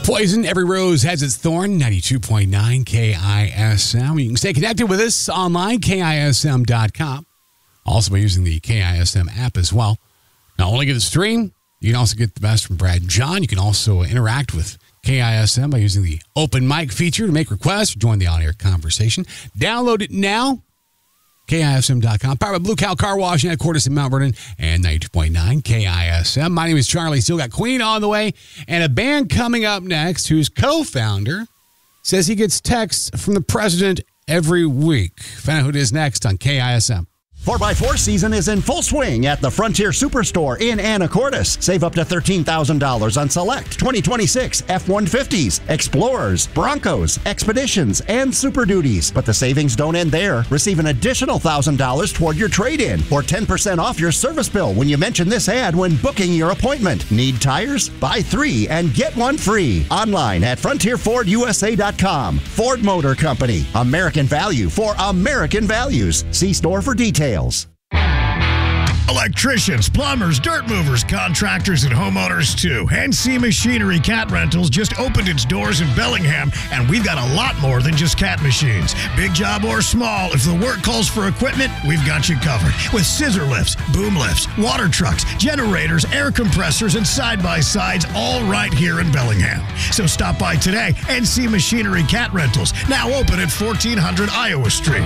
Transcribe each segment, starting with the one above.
Poison, Every Rose Has Its Thorn, 92.9 KISM. You can stay connected with us online, KISM.com. Also by using the KISM app as well. Not only get the stream, you can also get the best from Brad and John. You can also interact with KISM by using the open mic feature to make requests or join the on-air conversation. Download it now. KISM.com. Powered by Blue Cow Car Wash and Headquarters in Mount Vernon and 92.9 KISM. My name is Charlie. Still got Queen on the way and a band coming up next whose co-founder says he gets texts from the president every week. Find out who it is next on KISM. 4x4 season is in full swing at the Frontier Superstore in Anacortes. Save up to $13,000 on select 2026 F-150s, Explorers, Broncos, Expeditions, and Super Duties. But the savings don't end there. Receive an additional $1,000 toward your trade-in or 10% off your service bill when you mention this ad when booking your appointment. Need tires? Buy 3 and get 1 free. Online at FrontierFordUSA.com. Ford Motor Company. American value for American values. See store for details. Electricians, plumbers, dirt movers, contractors, and homeowners too. NC Machinery Cat Rentals just opened its doors in Bellingham, and we've got a lot more than just cat machines. Big job or small, if the work calls for equipment, we've got you covered. With scissor lifts, boom lifts, water trucks, generators, air compressors, and side-by-sides, all right here in Bellingham. So stop by today. NC Machinery Cat Rentals, now open at 1400 Iowa Street.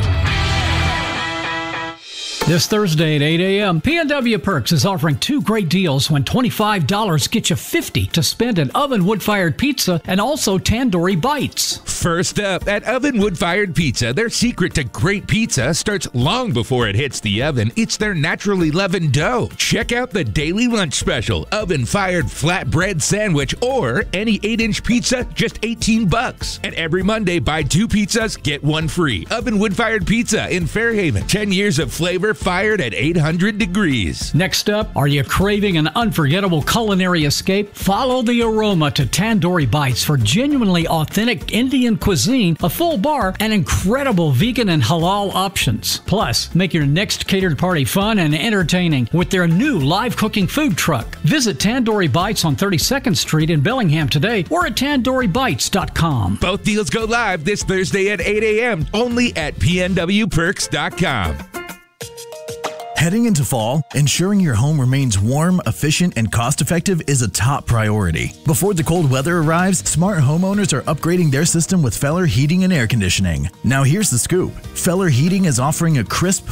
This Thursday at 8 a.m., PNW Perks is offering 2 great deals when $25 gets you $50 to spend at Oven Wood-Fired Pizza and also Tandoori Bites. First up, at Oven Wood-Fired Pizza, their secret to great pizza starts long before it hits the oven. It's their naturally leavened dough. Check out the daily lunch special, Oven-Fired Flatbread Sandwich, or any 8-inch pizza, just $18. And every Monday, buy 2 pizzas, get 1 free. Oven Wood-Fired Pizza in Fairhaven. 10 years of flavor fired at 800 degrees. Next up, are you craving an unforgettable culinary escape? Follow the aroma to Tandoori Bites for genuinely authentic Indian cuisine, a full bar, and incredible vegan and halal options. Plus, make your next catered party fun and entertaining with their new live cooking food truck. Visit Tandoori Bites on 32nd Street in Bellingham today or at TandooriBites.com. Both deals go live this Thursday at 8 a.m. only at PNWPerks.com. Heading into fall, ensuring your home remains warm, efficient, and cost-effective is a top priority. Before the cold weather arrives, smart homeowners are upgrading their system with Feller Heating and Air Conditioning. Now here's the scoop. Feller Heating is offering a crisp